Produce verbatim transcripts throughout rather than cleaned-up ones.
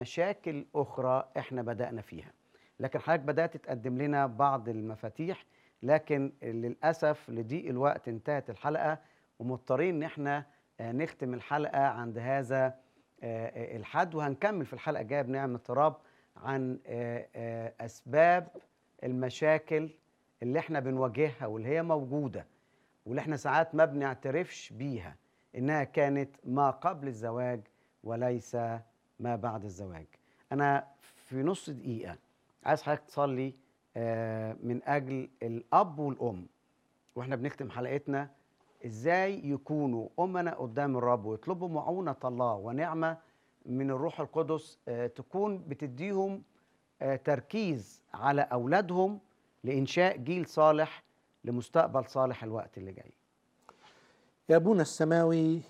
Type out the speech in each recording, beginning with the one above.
مشاكل أخرى إحنا بدأنا فيها، لكن حضرتك بدأت تقدم لنا بعض المفاتيح، لكن للأسف لضيق الوقت انتهت الحلقة، ومضطرين إن إحنا آه، نختم الحلقة عند هذا آه، آه، الحد، وهنكمل في الحلقة الجاية بنعمة الرب عن آه، آه، أسباب المشاكل اللي إحنا بنواجهها واللي هي موجودة، واللي إحنا ساعات ما بنعترفش بيها إنها كانت ما قبل الزواج وليس ما بعد الزواج. أنا في نص دقيقة عايز حضرتك تصلي آه، من أجل الأب والأم، وإحنا بنختم حلقتنا إزاي يكونوا أمنا قدام الرب ويطلبوا معونة الله ونعمة من الروح القدس آه، تكون بتديهم آه، تركيز على أولادهم لإنشاء جيل صالح لمستقبل صالح الوقت اللي جاي. يا أبونا السماوي،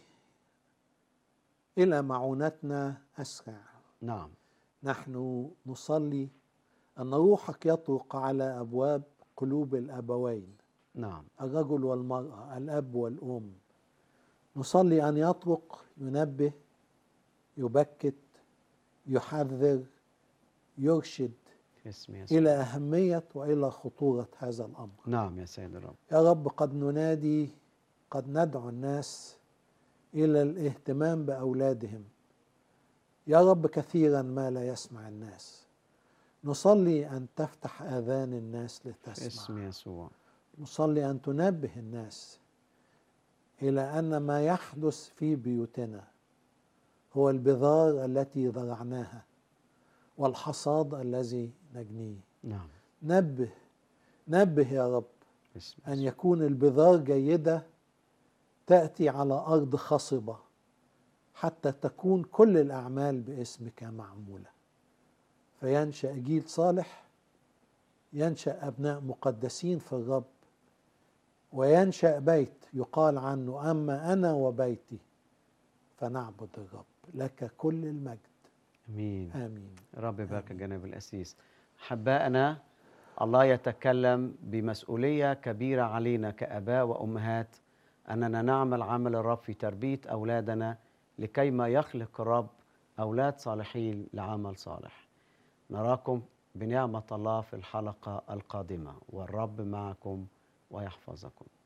إلى معونتنا أسرع. نعم. نحن نصلي أن روحك يطرق على أبواب قلوب الأبوين، نعم. الرجل والمرأة، الأب والأم. نصلي أن يطرق، ينبه، يبكت، يحذر، يرشد اسم يسوع. إلى أهمية وإلى خطورة هذا الأمر. نعم يا سيد الرب. يا رب، قد ننادي، قد ندعو الناس إلى الاهتمام بأولادهم. يا رب، كثيرا ما لا يسمع الناس. نصلي أن تفتح آذان الناس لتسمع. اسم يسوع. نصلي أن تنبه الناس إلى أن ما يحدث في بيوتنا هو البذار التي زرعناها والحصاد الذي نجنيه. نعم. نبه نبه يا رب اسم أن يسوع. يكون البذار جيدة تأتي على أرض خصبة حتى تكون كل الأعمال باسمك معمولة، فينشأ جيل صالح، ينشأ أبناء مقدسين في الرب، وينشأ بيت يقال عنه أما أنا وبيتي فنعبد الرب. لك كل المجد. امين. آمين. رب يبارك آمين. الجناب الأسيس. أحبائنا، الله يتكلم بمسؤولية كبيرة علينا كآباء وأمهات أننا نعمل عمل الرب في تربية أولادنا لكي ما يخلق الرب أولاد صالحين لعمل صالح. نراكم بنعمة الله في الحلقة القادمة، والرب معكم ويحفظكم.